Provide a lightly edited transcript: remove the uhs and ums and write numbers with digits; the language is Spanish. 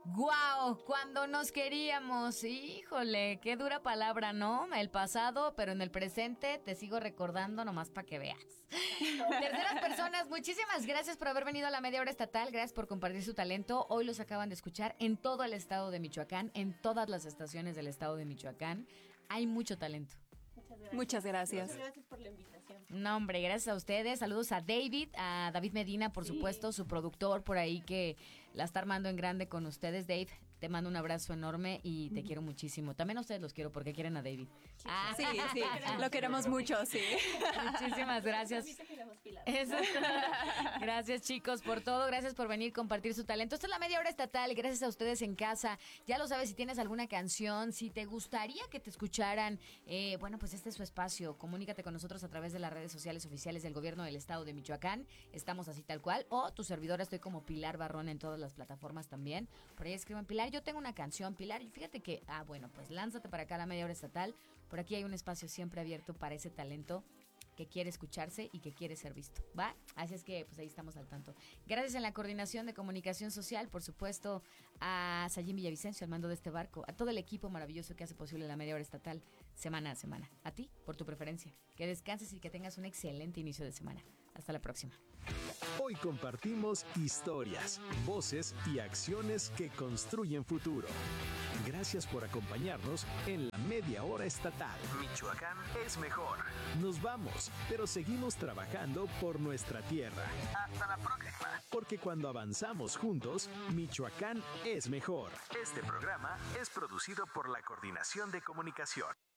¡Guau! Cuando nos queríamos. Híjole, qué dura palabra, ¿no? El pasado, pero en el presente te sigo recordando nomás para que veas. Terceras personas, muchísimas gracias por haber venido a la media hora estatal. Gracias por compartir su talento. Hoy los acaban de escuchar en todo el estado de Michoacán, en todas las estaciones del estado de Michoacán. Hay mucho talento. Muchas gracias. Muchas gracias por la invitación. No, hombre, gracias a ustedes. Saludos a David Medina, por supuesto, su productor por ahí que la está armando en grande con ustedes. Dave, te mando un abrazo enorme y te quiero muchísimo. También a ustedes los quiero porque quieren a David. Sí, lo queremos mucho, sí. Muchísimas gracias. Eso. Gracias, chicos, por todo. Gracias por venir, compartir su talento. Esto es la media hora estatal. Gracias a ustedes en casa. Ya lo sabes, si tienes alguna canción, si te gustaría que te escucharan, bueno, pues este es su espacio. Comunícate con nosotros a través de las redes sociales oficiales del gobierno del estado de Michoacán. Estamos así tal cual. O tu servidora, estoy como Pilar Barrón en todas las plataformas también. Por ahí escriben, Pilar, yo tengo una canción, Pilar, y fíjate que, bueno, pues lánzate para acá a la media hora estatal. Por aquí hay un espacio siempre abierto para ese talento que quiere escucharse y que quiere ser visto, ¿va? Así es que, pues ahí estamos al tanto. Gracias en la coordinación de comunicación social, por supuesto, a Sayín Villavicencio, al mando de este barco, a todo el equipo maravilloso que hace posible la media hora estatal, semana a semana. A ti, por tu preferencia. Que descanses y que tengas un excelente inicio de semana. Hasta la próxima. Hoy compartimos historias, voces y acciones que construyen futuro. Gracias por acompañarnos en la media hora estatal. Michoacán es mejor. Nos vamos, pero seguimos trabajando por nuestra tierra. Hasta la próxima. Porque cuando avanzamos juntos, Michoacán es mejor. Este programa es producido por la Coordinación de Comunicación.